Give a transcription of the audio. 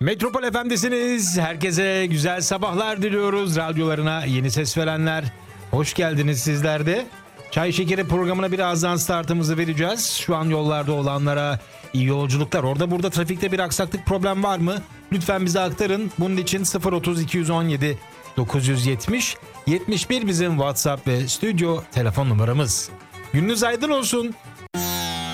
Metropol FM'desiniz. Herkese güzel sabahlar diliyoruz. Radyolarına yeni ses verenler, hoş geldiniz sizler de. Çay Şekeri programına birazdan startımızı vereceğiz. Şu an yollarda olanlara iyi yolculuklar. Orada burada trafikte bir aksaklık, problem var mı? Lütfen bize aktarın. Bunun için 030 217 970 71 bizim WhatsApp ve stüdyo telefon numaramız. Gününüz aydın olsun.